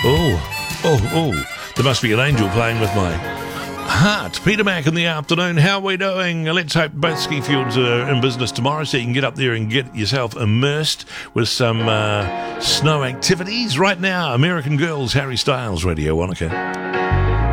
There must be an angel playing with my heart. Peter Mac in the afternoon. How are we doing? Let's hope both ski fields are in business tomorrow so you can get up there and get yourself immersed with some snow activities. Right now, American Girls, Harry Styles, Radio Wanaka.